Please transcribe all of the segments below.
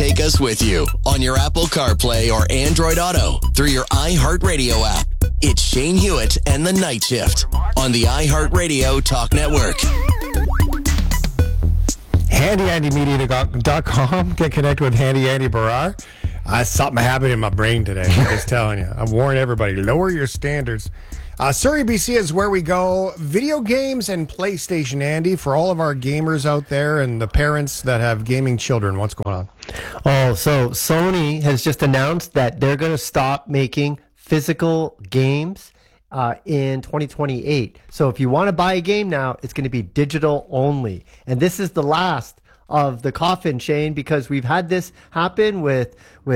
take us with you on your Apple CarPlay or Android Auto through your iHeartRadio app. It's Shane Hewitt and the Night Shift on the iHeartRadio Talk Network. HandyAndyMedia.com. Get connected with Handy Andy Barrar. Something happened in my brain today. I'm just telling you. I'm warning everybody. Lower your standards. Surrey, BC is where we go. Video games and PlayStation, Andy, for all of our gamers out there and the parents that have gaming children. What's going on? Oh, so Sony has just announced that they're going to stop making physical games in 2028. So if you want to buy a game now, it's going to be digital only. And this is the last of the coffin, Shane, because we've had this happen with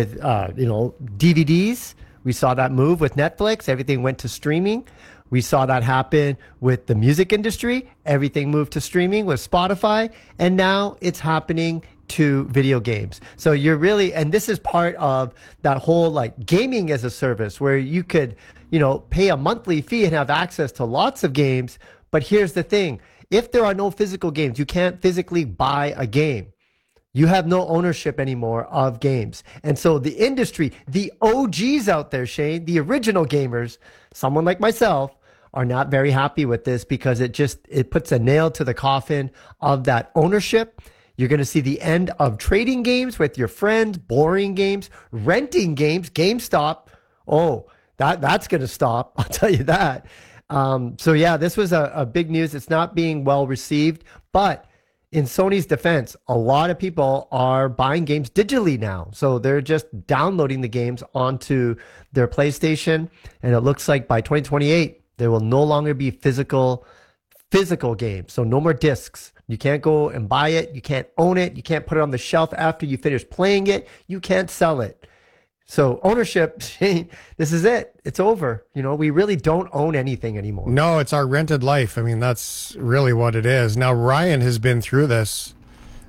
DVDs. We saw that move with Netflix. Everything went to streaming. We saw that happen with the music industry. Everything moved to streaming with Spotify. And now it's happening to video games. So you're really, and this is part of that whole like gaming as a service where you could, pay a monthly fee and have access to lots of games. But here's the thing. If there are no physical games, you can't physically buy a game. You have no ownership anymore of games. And so the industry, the OGs out there, Shane, the original gamers, someone like myself, are not very happy with this because it puts a nail to the coffin of that ownership. You're going to see the end of trading games with your friends, boring games, renting games, GameStop. Oh, that's going to stop. I'll tell you that. So yeah, this was a big news. It's not being well received, but in Sony's defense, a lot of people are buying games digitally now. So they're just downloading the games onto their PlayStation. And it looks like by 2028, there will no longer be physical games. So no more discs. You can't go and buy it. You can't own it. You can't put it on the shelf after you finish playing it. You can't sell it. So ownership, this is it. It's over. We really don't own anything anymore. No, it's our rented life. I mean, that's really what it is. Now, Ryan has been through this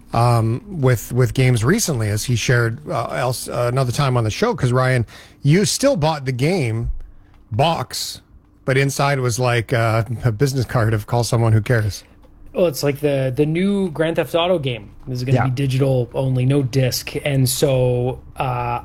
with games recently, as he shared another time on the show. Because, Ryan, you still bought the game box, but inside was like a business card of call someone who cares. Well, it's like the new Grand Theft Auto game. This is going to be digital only, no disc. And so I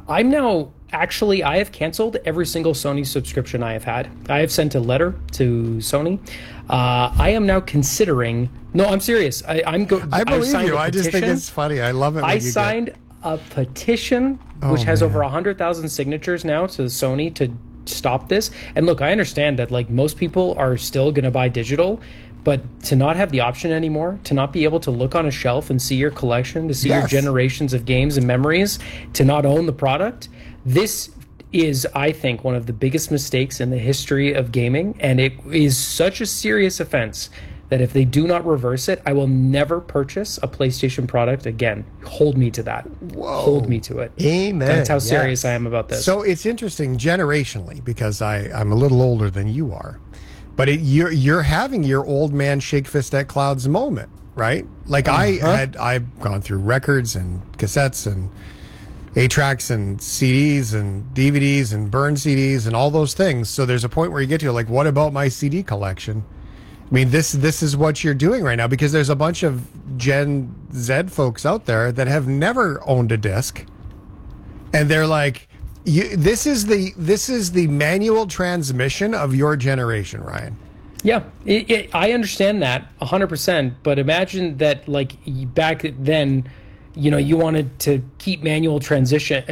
have canceled every single Sony subscription I have had. I have sent a letter to Sony. I am now considering. No, I'm serious. I believe you. I just think it's funny. I love it. I signed a petition which has over 100,000 signatures now to Sony to stop this. And look, I understand that like most people are still going to buy digital. But to not have the option anymore, to not be able to look on a shelf and see your collection, to see your generations of games and memories, to not own the product, this is, I think, one of the biggest mistakes in the history of gaming. And it is such a serious offense that if they do not reverse it, I will never purchase a PlayStation product again. Hold me to that. Whoa. Hold me to it. Amen. That's how serious I am about this. So it's interesting generationally because I'm a little older than you are. But you're having your old man shake fist at clouds moment, right? Like I've gone through records and cassettes and 8-tracks and CDs and DVDs and burned CDs and all those things. So there's a point where you get to like, what about my CD collection? I mean, this is what you're doing right now because there's a bunch of Gen Z folks out there that have never owned a disc, and they're like. This is the manual transmission of your generation, Ryan. Yeah, I understand that 100%. But imagine that, like back then, you wanted to keep manual transmission,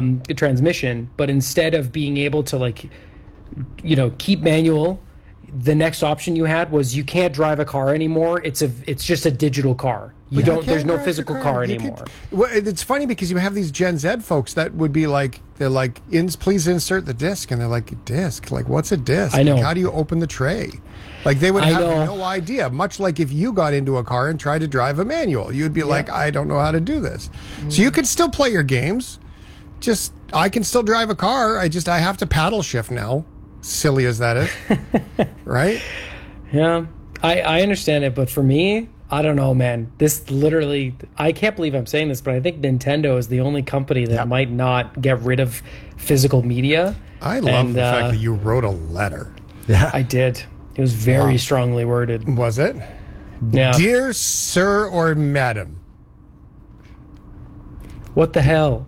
but instead of being able to keep manual, the next option you had was you can't drive a car anymore. It's just a digital car. There's no physical car anymore. It's funny because you have these Gen Z folks that would be like, they're like, please insert the disc. And they're like, disc? Like, what's a disc? I know. Like, how do you open the tray? Like, they would have no idea. Much like if you got into a car and tried to drive a manual, you'd be like, I don't know how to do this. So you can still play your games. Just, I can still drive a car. I have to paddle shift now. Silly as that is. Right? Yeah. I understand it. But for me, I don't know, man. This literally, I can't believe I'm saying this, but I think Nintendo is the only company that might not get rid of physical media. I love the fact that you wrote a letter. Yeah, I did. It was very strongly worded. Was it? Yeah. Dear Sir or Madam, What the hell?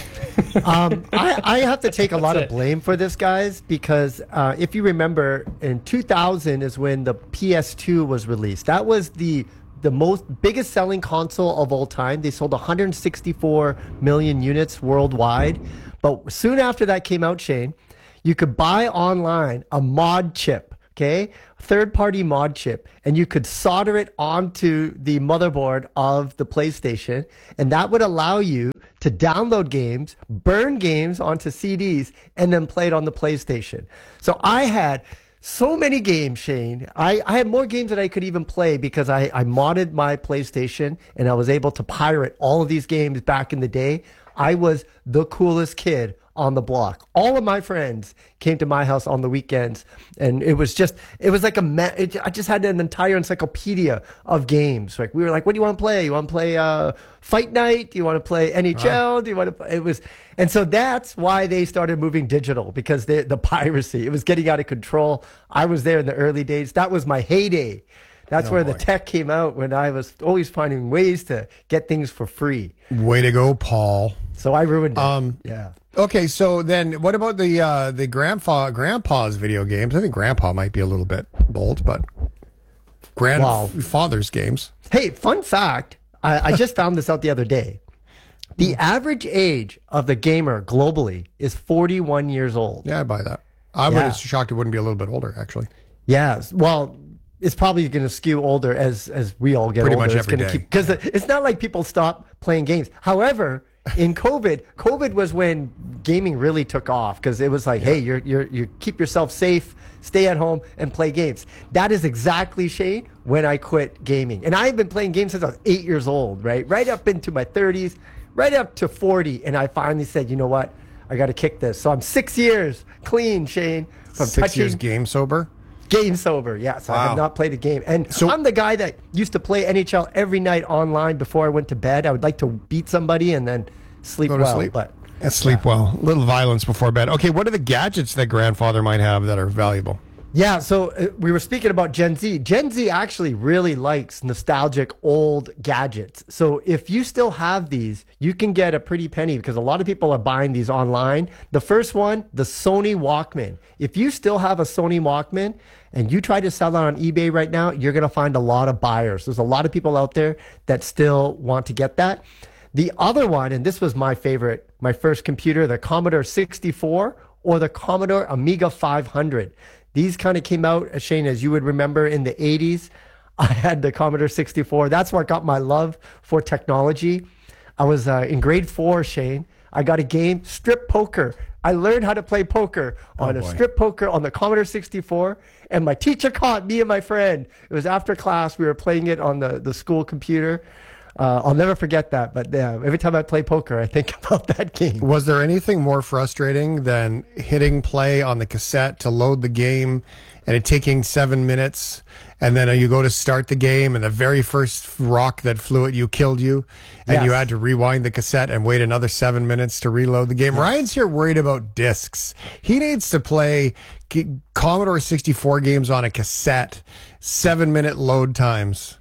I have to take a lot of blame for this, guys, because if you remember, in 2000 is when the PS2 was released. That was the biggest selling console of all time. They sold 164 million units worldwide. But soon after that came out, Shane, you could buy online a mod chip, okay? Third-party mod chip, and you could solder it onto the motherboard of the PlayStation, and that would allow you to download games, burn games onto CDs, and then play it on the PlayStation. So I had so many games, Shane. I had more games than I could even play because I modded my PlayStation, and I was able to pirate all of these games back in the day. I was the coolest kid on the block. All of my friends came to my house on the weekends, and it was like I just had an entire encyclopedia of games. Like, we were like, what do you want to play? You want to play Fight Night? Do you want to play NHL? Do you want to? And so that's why they started moving digital, because the piracy, it was getting out of control. I was there in the early days. That was my heyday. That's where the tech came out, when I was always finding ways to get things for free. Way to go, Paul. So I ruined it. Yeah. Okay, so then what about the grandpa's video games? I think grandpa might be a little bit bold, but grandfather's games. Hey, fun fact. I just found this out the other day. The average age of the gamer globally is 41 years old. Yeah, I buy that. I was shocked it wouldn't be a little bit older, actually. Yeah, well, it's probably going to skew older as we all get pretty older. Much every day. Because it's not like people stop playing games. However, in COVID was when gaming really took off, because it was like, hey, you keep yourself safe, stay at home and play games. That is exactly, Shane, when I quit gaming. And I've been playing games since I was 8 years old, right up into my 30s, right up to 40. And I finally said, you know what? I got to kick this. So I'm 6 years clean, Shane, from 6 years game sober? Game sober, yeah. So I have not played a game. And so I'm the guy that used to play NHL every night online before I went to bed. I would like to beat somebody and then sleep well. Sleep well. A little violence before bed. Okay, what are the gadgets that grandfather might have that are valuable? Yeah, so we were speaking about Gen Z. Gen Z actually really likes nostalgic old gadgets. So if you still have these, you can get a pretty penny, because a lot of people are buying these online. The first one, the Sony Walkman. If you still have a Sony Walkman and you try to sell it on eBay right now, you're going to find a lot of buyers. There's a lot of people out there that still want to get that. The other one, and this was my favorite, my first computer, the Commodore 64 or the Commodore Amiga 500. These kind of came out, Shane, as you would remember, in the 80s. I had the Commodore 64. That's what got my love for technology. I was in grade 4, Shane. I got a game, strip poker. I learned how to play poker on strip poker on the Commodore 64, and my teacher caught me and my friend. It was after class. We were playing it on the school computer. I'll never forget that. But every time I play poker, I think about that game. Was there anything more frustrating than hitting play on the cassette to load the game and it taking 7 minutes, and then you go to start the game and the very first rock that flew at you killed you, and you had to rewind the cassette and wait another 7 minutes to reload the game? Ryan's here worried about discs. He needs to play Commodore 64 games on a cassette, 7-minute load times.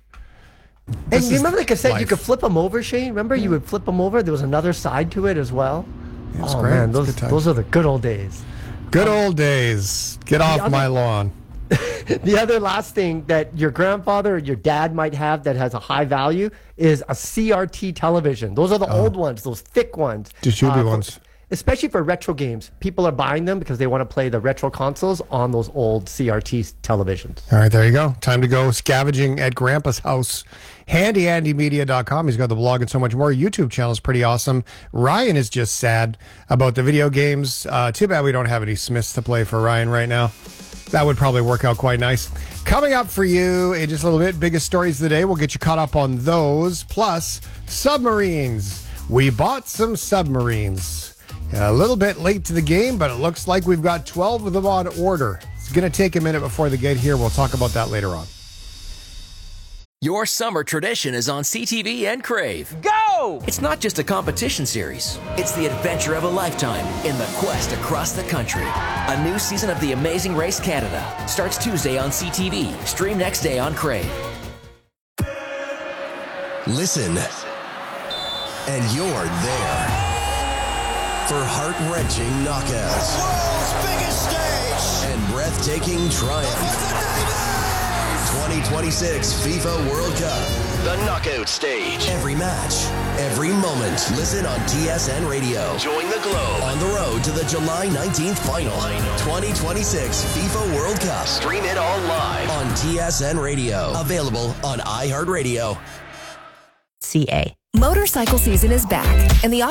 And you remember the cassette? You could flip them over, Shane? Remember, you would flip them over? There was another side to it as well. It's great. Man, those are the good old days. Good old days. Get off my lawn. The other last thing that your grandfather or your dad might have that has a high value is a CRT television. Those are the old ones, those thick ones. The tubey ones. Especially for retro games. People are buying them because they want to play the retro consoles on those old CRT televisions. All right, there you go. Time to go scavenging at Grandpa's house. HandyAndyMedia.com. He's got the blog and so much more. YouTube channel is pretty awesome. Ryan is just sad about the video games. Too bad we don't have any Smiths to play for Ryan right now. That would probably work out quite nice. Coming up for you in just a little bit, biggest stories of the day. We'll get you caught up on those. Plus, submarines. We bought some submarines. A little bit late to the game, but it looks like we've got 12 of them on order. It's going to take a minute before they get here. We'll talk about that later on. Your summer tradition is on CTV and Crave. Go! It's not just a competition series. It's the adventure of a lifetime in the quest across the country. A new season of The Amazing Race Canada starts Tuesday on CTV. Stream next day on Crave. Listen and you're there for heart-wrenching knockouts. The world's biggest stage. And breathtaking triumph. 2026 FIFA World Cup. The knockout stage. Every match, every moment. Listen on TSN Radio. Join the Globe on the road to the July 19th final. 2026 FIFA World Cup. Stream it all live on TSN Radio. Available on iHeartRadio. CA. Motorcycle season is back, and the